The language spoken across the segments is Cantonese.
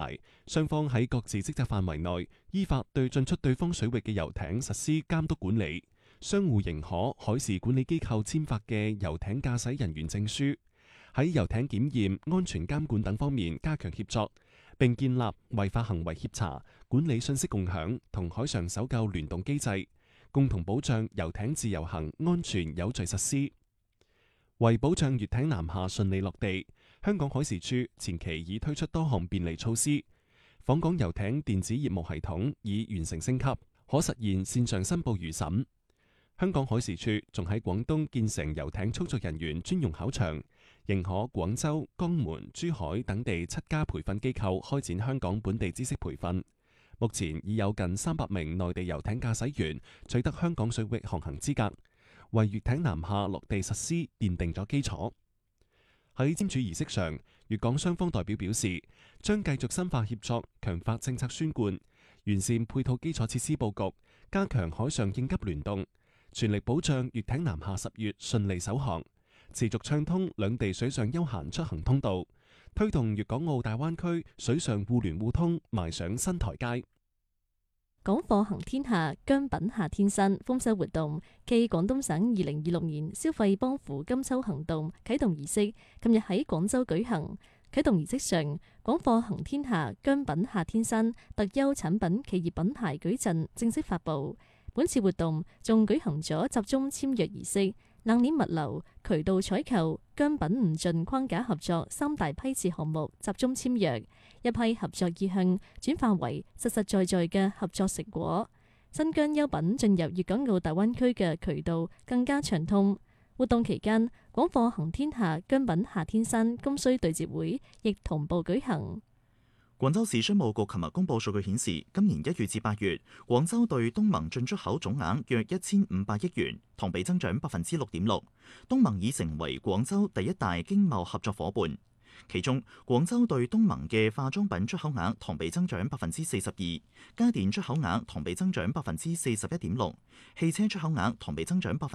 排，雙方喺各自職責範圍內，依法對進出對方水域嘅遊艇實施監督管理，相互認可海事管理機構簽發嘅遊艇駕駛人員證書，喺遊艇檢驗、安全監管等方面加強協作，並建立違法行為協查、管理信息共享同海上搜救聯動機制，共同保障遊艇自由行安全有序實施。為保障乙艇南下順利落地，香港海事處前期已推出多項便利措施，訪港遊艇電子業務系統已完成升級，可實現線上申報預審。香港海事處仲喺廣東建成遊艇操作人員專用考場，認可廣州、江門、珠海等地7家培訓機構開展香港本地知識培訓。目前已有近300名內地遊艇駕駛員取得香港水域航行資格，為乙艇南下落地實施奠定咗基礎。喺簽署儀式上，粵港雙方代表表示，將繼續深化協作，強化政策宣貫，完善配套基礎設施佈局，加強海上應急聯動，全力保障乙艇南下10月順利首航，持續暢通兩地水上休閒出行通道，推動粵港澳大灣區水上互聯互通邁上新台階。 港貨行天下，薑品夏天新豐收活動暨廣東省2026年消費幫扶金秋行動啟動儀式，今日喺廣州舉行。啟動儀式上，港貨行天下薑品夏天新特優產品企業品牌矩陣正式發布。本次活動仲舉行咗集中簽約儀式、冷鏈物流、渠道採購、薑品唔盡框架合作3大批次項目集中簽約，一批合作意向轉化為實實在在嘅合作成果。新薑優品進入粵港澳大灣區嘅渠道更加暢通。活動期間，廣貨行天下薑品夏天新供需對接會亦同步舉行。 廣州市商務局琴日公布數據顯示，今年1月至8月，廣州對東盟進出口總額約1500億元，同比增長6.6%。東盟已成為廣州第一大經貿合作伙伴。其中，廣州對東盟嘅化妝品出口額同比增長42%，家電出口額同比增長41.6%，汽車出口額同比增長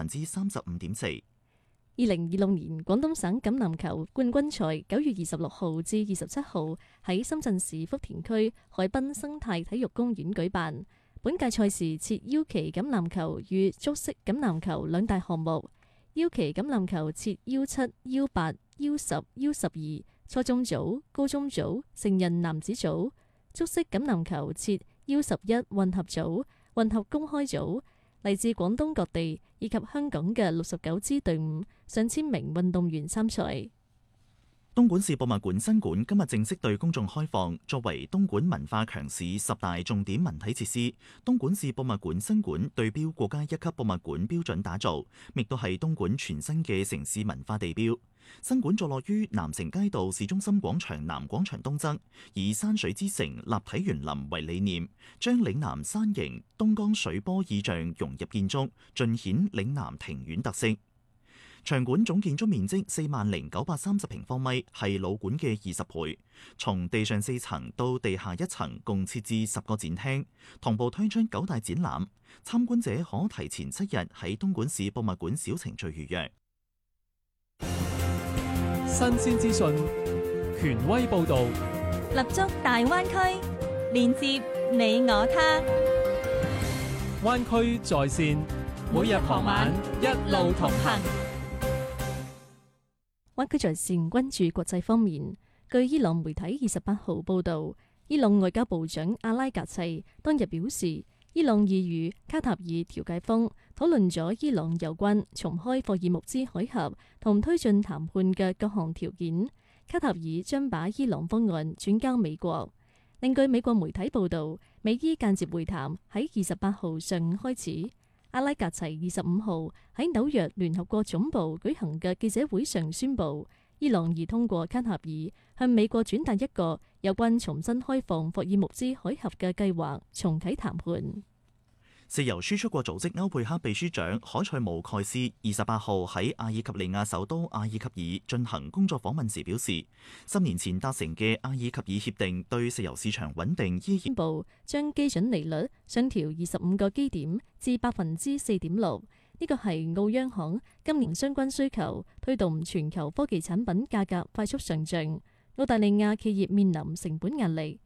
35.4%。 2026年廣東省錦籃球冠軍賽9月26號至27號喺深圳市福田區海濱生態體育公園舉辦。本屆賽事設腰旗錦籃球與足式錦籃球兩大項目。腰旗錦籃球設U7、U8、U10、U12 初中組、高中組、成人男子組；足式錦籃球設 U11 混合組、混合公開組。嚟自廣東各地以及香港嘅69支隊伍，上千名運動員參賽。 東莞市博物館新館今日正式對公眾開放，作為東莞文化強市10大重點文體設施，東莞市博物館新館對標國家1級博物館標準打造，亦都係東莞全新嘅城市文化地標。新館坐落於南城街道市中心廣場南廣場東側，以山水之城、立體園林為理念，將嶺南山形、東江水波意象融入建築，盡顯嶺南庭院特色。場館總建築面積40930平方米，係老館嘅20倍。從地上4層到地下1層，共設置10個展廳，同步推出9大展覽。參觀者可提前7日喺東莞市博物館小程序預約。 新鮮資訊，權威報導， 立足大灣區，連接你我他。 灣區在線，每日傍晚一路同行。 灣區在線關注國際方面，據伊朗媒體28號報導，伊朗外交部長阿拉格齊當日表示，伊朗已與卡塔爾調解方討論咗伊朗有關重開霍爾木茲海峽同推進談判嘅各項條件。卡塔爾將把伊朗方案轉交美國。另據美國媒體報導，美伊間接會談喺28號上午開始。阿拉格齊25號喺紐約聯合國總部舉行嘅記者會上宣布，伊朗已通過卡塔爾向美國轉達一個有關重新開放霍爾木茲海峽嘅計劃，重啟談判。 石油輸出國組織歐佩克秘書長海塞姆蓋斯28號喺阿爾及利亞首都阿爾及爾進行工作訪問時表示，10年前達成嘅阿爾及爾協定對石油市場穩定依然宣布將基準利率上調25個基點至4.6%，呢個係澳央行今年相關需求推動全球科技產品價格快速上漲。澳大利亞企業面臨成本壓力，